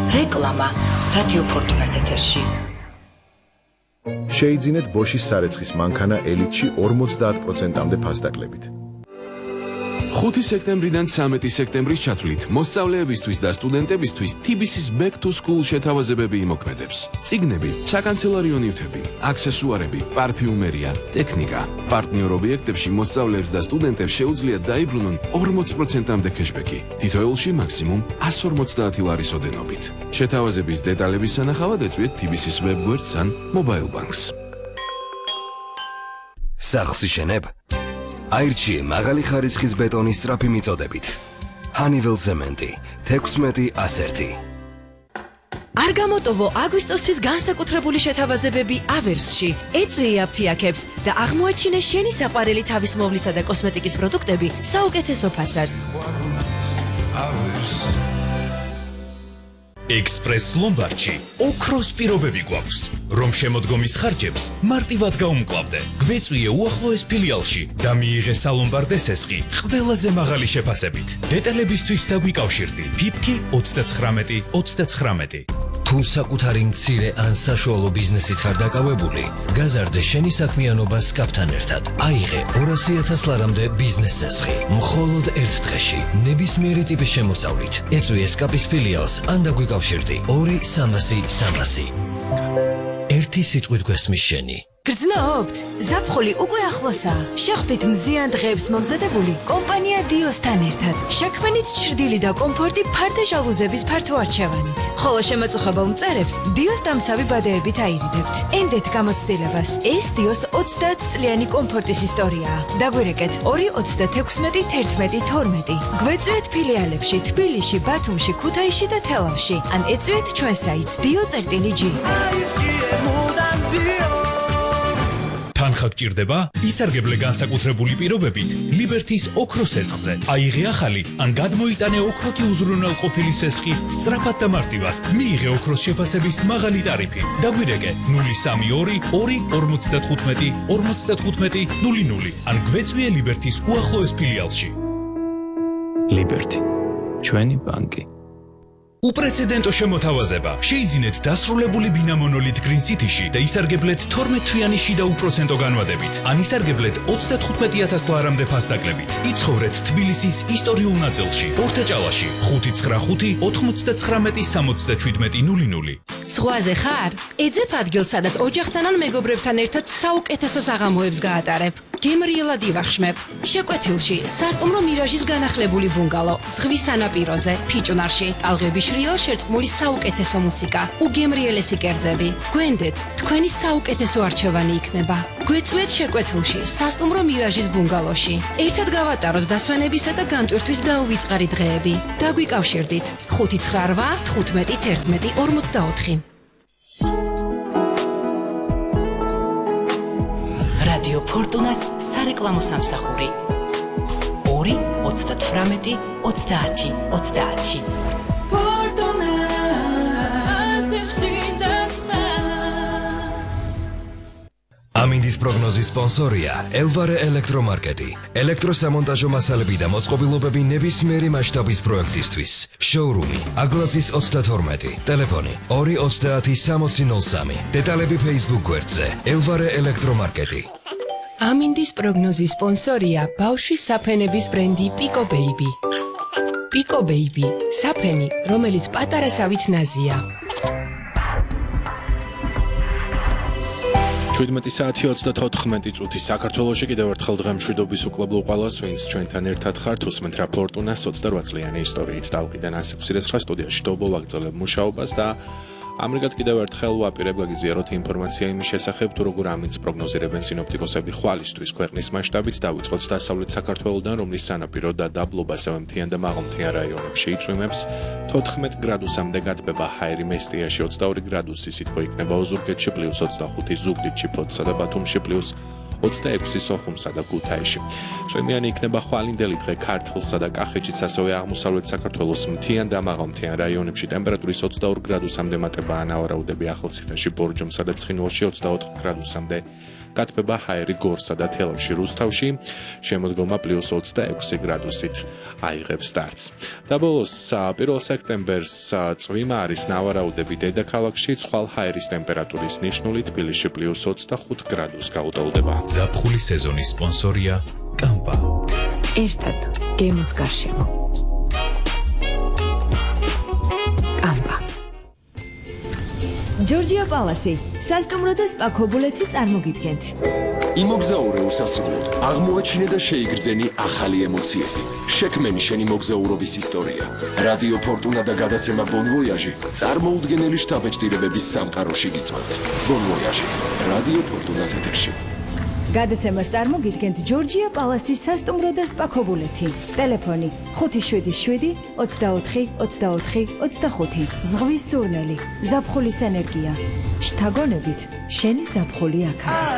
რეკლამა რადიო ფორტუნას ეთერში. შეიძინეთ ბოშის სარეცხის მანქანა ელიტში 50%-მდე ფასდაკლებით. 5 სექტემბრიდან 13 სექტემბრის ჩათვლით მოსწავლეებისთვის და სტუდენტებისთვის TBC-ის Back to School შეთავაზებები იმოქმედებს. წიგნები, საკანცელარიო ნივთები, აქსესუარები, პარფიუმერია, ტექნიკა. პარტნიორ ობიექტებში მოსწავლეებს და სტუდენტებს შეუძლიათ დაიბრუნონ 40%-მდე cashback-ი. თითოეულში მაქსიმუმ 150 ლარის ოდენობით. შეთავაზების დეტალების სანახავად ეწვიეთ TBC-ის web გვერდს ან mobile banks. სახლს იშენებ? აირჩიე მაღალი ხარისხის ბეტონის სწრაფი მიწოდებით. Honeywell Cement 16-101. არ გამოტოვო აგვისტოსთვის განსაკუთრებული შეთავაზებები ავერსში. ეწვიე აფთიაქებს და აღმოაჩინე შენი საყვარელი თავის მოვლისა და კოსმეტიკის პროდუქტები საუკეთესო ფასად. Express Lombardში ოქროს პირობები გვაქვს, რომ შემოდგომის ხარჯებს მარტივად გაუმკლავდე. გვეწვიე უახლოეს ფილიალში და მიიღე სალომბარდეს ესხი ყველაზე მაღალი შეფასებით. დეტალებისთვის დაგვიკავშირდი. ფიფკი 39-39. თუ საკუთარი მცირე ან საშუალო ბიზნესით ხარ დაკავებული, გაზარდე შენი საქმიანობა SCAP-თან ერთად. აიღე 200,000 ლარამდე ბიზნეს ესხი. მხოლოდ ერთ დღეში, ნებისმიერი ტიპის შემოსავლით. ეწვიე SCAP-ის ფილიალს ან დაგვიკავშირდი 2-300-300. ერთი სიტყვით გვესმის შენი. გრძნობთ? ზაფხული უკვე ახლოსაა. შეხვდით მზიან დღეებს მომზადებული კომპანია DIOS-თან ერთად. შექმნით ჩრდილი და კომფორტი ფართე ჟალუზების ფართო არჩევანით. ხოლო შემაწუხებელ მწერებს DIOS დამცავი ბადეებით აირიდებთ. ენდეთ გამოცდილებას. ეს DIOS 30 წლიანი კომფორტის ისტორიაა. დაგვირეკეთ 2-36-11-12. გვეწვიეთ ფილიალებში თბილისში, ბათუმში, ქუთაისში და თელავში. ან ეწვიეთ ჩვენ საიტს dio.g. თანხა გჭირდება? ისარგებლე განსაკუთრებული პირობებით Liberty-ის ოქროს ესხზე. აიღე ახალი ან გადმოიტანე ოქროთი უზრუნველყოფილი ესხი სწრაფად და მარტივად. მიიღე ოქროს შეფასების მაღალი ტარიფი. დაგვირეკე 032-255-55-00 ან გვეწვიე Liberty-ის უახლოეს ფილიალში. Liberty, ჩვენი ბანკი. უპრეცედენტო შემოთავაზება. შეიძინეთ დასრულებული ბინა მონოლით Green City-ში და ისარგებლეთ 12 თვიანი შიდა უპროცენტო განვადებით. ან ისარგებლეთ 35,000 ლარამდე ფასდაკლებით. იცხოვრეთ თბილისის ისტორიულ ნაწილში, ორთაჭალაში, 595-99-77-00. ზღვაზე ხარ? ეძებ ადგილს, სადაც ოჯახთან ან მეგობრებთან ერთად საუკეთესო საღამოებს გაატარებ. გემრიელად ივახშმებ. შეკვეთილში, სასტუმრო მირაჟის განახლებული ბუნგალო, ზღვის სანაპიროზე, ფიჭვნარში, ტალღების შრიალ შერწყმული საუკეთესო მუსიკა, უგემრიელესი კერძები. გვენდეთ, თქვენი საუკეთესო არჩევანი იქნება. გვეწვიეთ შეკვეთილში, სასტუმრო მირაჟის ბუნგალოში. ერთად გავატაროთ დასვენებისა და განტვირთვის დაუვიწყარი დღეები. დაგვიკავშირდით 598-15-11-44. რადიო ფორტუნას სარეკლამო სამსახური 2-38-30-30. ამინდის პროგნოზის სპონსორია Elvare ელექტრომარკეტი. ელექტროსამონტაჟო მასალები და მოწყობილობები ნებისმიერი მასშტაბის პროექტისთვის. შოურუმი აგლაძის 32. ტელეფონი 230-6003. დეტალები Facebook გვერდზე Elvare ელექტრომარკეტი. ამინდის პროგნოზის სპონსორია ბავშვის საფენების ბრენდი Pico Baby. Pico Baby, საფენი, რომელიც პატარასავით ნაზია. 17 საათი 34 წუთი საქართველოში კიდევ ერთხელ დღემშვიდობის უკლებლო ყველას, ვინც ჩვენთან ერთად ხართ, უსმენთ რა ფორტუნას 28 წლიანი ისტორიით ტალყიდან ასექვსირეცხა სტუდიაში დობო ვაგრძელებ მუშაობას და ამრიგად კიდევ ერთხელ ვაპირებ გაგიზიაროთ ინფორმაცია იმის შესახებ, თუ როგორ ამინდს პროგნოზირებენ სინოპტიკოსები ხვალისთვის ქვეყნის მასშტაბით, დავიწყოთ დასავლეთ საქართველოდან, რომლის სანაპირო და დაბლობა სევემთიან და მაღალმთიან რაიონებში იწვიმებს 14 გრადუსამდე გათბება ჰაერი მესტიაში 22 გრადუსი სითბო იქნება ოზურგეთში +25 ზუგდიდში ფოთსა და ბათუმში +26 სოხუმსა და ქუთაისში. წვიმიანი იქნება ხვალინდელი დღე ქართლსა და კახეთშიც, ასევე აღმოსავლეთ საქართველოს მთიან და მაღალმთიან რაიონებში ტემპერატურის 22 გრადუსამდე მატება ანავარაუდები ახალციხეში, ბორჯომსა და ცხინვალში 24 გრადუსამდე მკათბება ჰაერი გორსა და თელავში რუსთავში, შემოდგომა +26 გრადუსით აიღებს სტარტს. და ბოლოს 1 სექტემბერს წვიმა არის ნავარაუდები დედაქალაქში, ცხვალ ჰაერის ტემპერატურის ნიშნული თბილისში +25 გრადუსს გაუტოლდება. ზაფხულის სეზონის სპონსორია კამპა. ერთად გემოს გარშემო. კამპა. ჯორჯია პალასი, სასტუმრო და სპა ქობულეთი წარმოგიდგენთ. იმოგზაურე უსასრულოდ, აღმოაჩინე და შეიგრძენი ახალი ემოციები. შექმენი შენი მოგზაურობის ისტორია. რადიო ფორტუნა და გადაცემა Bon Voyage წარმოუდგენელი შთაბეჭდილებების სამყაროში გიწვევთ. Bon Voyage, რადიო ფორტუნას ეთერში. გადაცემას წარმოგიდგენთ ჯორჯია პალასის სასტუმრო და სპა ქობულეთი. ტელეფონი 577 24 24 25. ზღვის სურნელი, ზაფხულის ენერგია. შთაგონებით, შენი ზაფხული აქ არის.